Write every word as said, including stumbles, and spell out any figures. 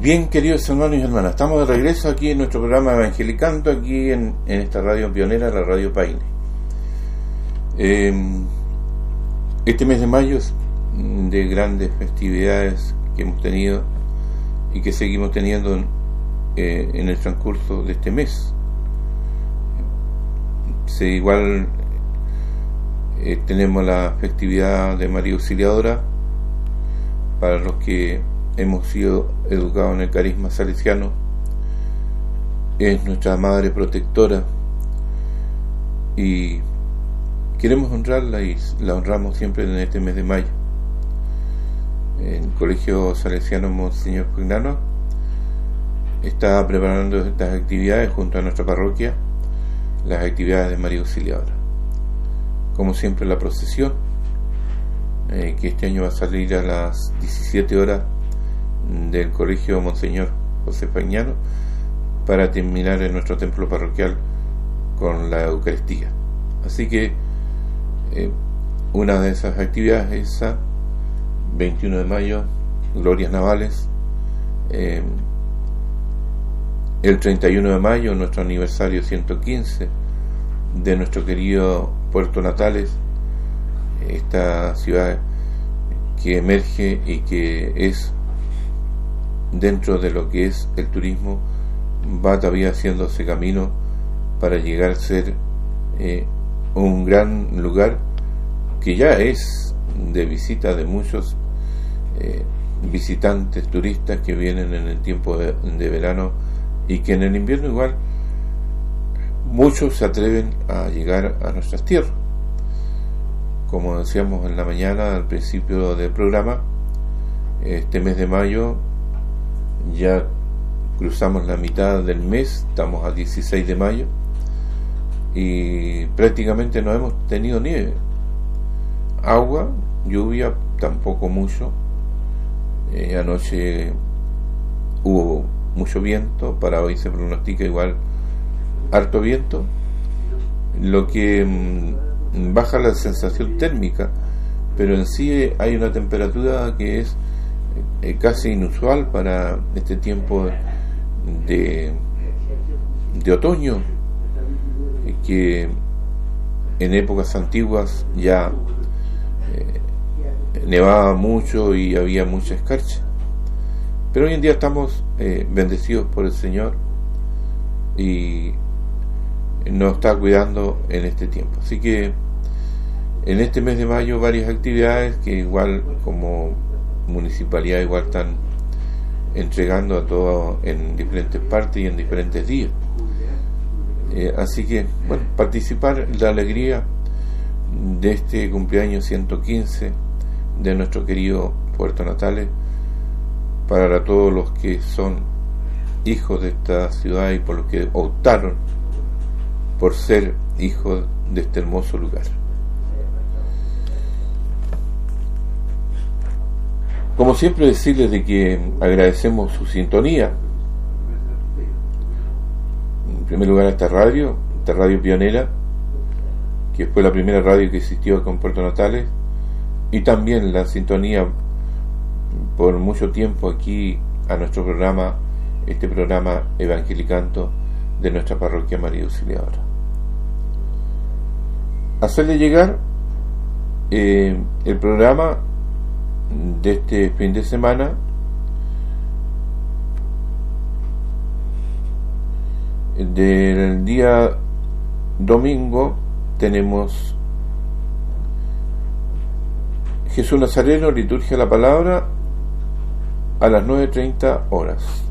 Bien, queridos hermanos y hermanas, estamos de regreso aquí en nuestro programa Evangelicando, aquí en, en esta radio pionera, la Radio Paine. Eh, este mes de mayo es de grandes festividades que hemos tenido y que seguimos teniendo en, eh, en el transcurso de este mes. Se, igual eh, tenemos la festividad de María Auxiliadora, para los que hemos sido educados en el carisma salesiano. Es nuestra madre protectora y queremos honrarla, y la honramos siempre en este mes de mayo. El Colegio Salesiano Monseñor Pugnano está preparando estas actividades junto a nuestra parroquia, las actividades de María Auxiliadora. Como siempre, la procesión, eh, que este año va a salir a las diecisiete horas del Colegio Monseñor José Pagnano, para terminar en nuestro templo parroquial con la Eucaristía. Así que eh, una de esas actividades es esa, veintiuno de mayo, glorias navales. Eh, el treinta y uno de mayo, nuestro aniversario ciento quince de nuestro querido Puerto Natales, esta ciudad que emerge y que es, dentro de lo que es el turismo, va todavía haciéndose camino para llegar a ser eh, un gran lugar que ya es de visita de muchos eh, visitantes turistas que vienen en el tiempo de, de verano, y que en el invierno igual muchos se atreven a llegar a nuestras tierras. Como decíamos en la mañana al principio del programa, este mes de mayo ya cruzamos la mitad del mes, estamos a dieciséis de mayo y prácticamente no hemos tenido nieve, agua, lluvia tampoco mucho. Eh, anoche hubo mucho viento, para hoy se pronostica igual harto viento, lo que mmm, baja la sensación térmica, pero en sí hay una temperatura que es eh, casi inusual para este tiempo de, de otoño, eh, que en épocas antiguas ya eh, nevaba mucho y había mucha escarcha, pero hoy en día estamos eh, bendecidos por el Señor y nos está cuidando en este tiempo. Así que en este mes de mayo varias actividades que igual como municipalidad igual están entregando a todos en diferentes partes y en diferentes días. Eh, así que, bueno, participar en la alegría de este cumpleaños ciento quince de nuestro querido Puerto Natales, para todos los que son hijos de esta ciudad y por los que optaron por ser hijos de este hermoso lugar. Como siempre, decirles de que agradecemos su sintonía. En primer lugar a esta radio, esta radio pionera, que fue la primera radio que existió con Puerto Natales, y también la sintonía por mucho tiempo aquí a nuestro programa, este programa Evangelicando de nuestra parroquia María Auxiliadora. Hacerle llegar eh, el programa de este fin de semana del día domingo. Tenemos Jesús Nazareno, liturgia de la palabra, a las nueve treinta horas.